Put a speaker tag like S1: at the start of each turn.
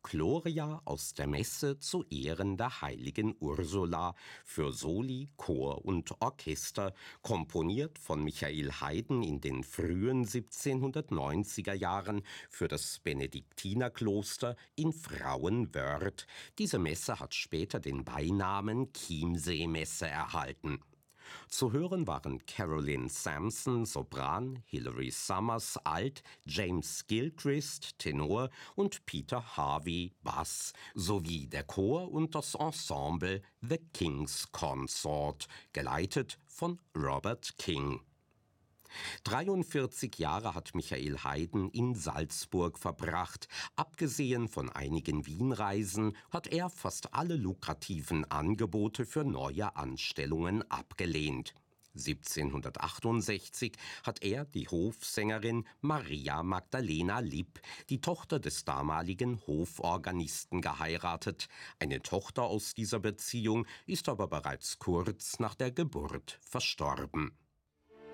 S1: Gloria aus der Messe zu Ehren der heiligen Ursula für Soli, Chor und Orchester, komponiert von Michael Haydn in den frühen 1790er Jahren für das Benediktinerkloster in Frauenwörth. Diese Messe hat später den Beinamen Chiemsee-Messe erhalten. Zu hören waren Caroline Sampson, Sopran, Hilary Summers, Alt, James Gilchrist, Tenor und Peter Harvey, Bass, sowie der Chor und das Ensemble The King's Consort, geleitet von Robert King. 43 Jahre hat Michael Haydn in Salzburg verbracht. Abgesehen von einigen Wienreisen hat er fast alle lukrativen Angebote für neue Anstellungen abgelehnt. 1768 hat er die Hofsängerin Maria Magdalena Lipp, die Tochter des damaligen Hoforganisten, geheiratet. Eine Tochter aus dieser Beziehung ist aber bereits kurz nach der Geburt verstorben.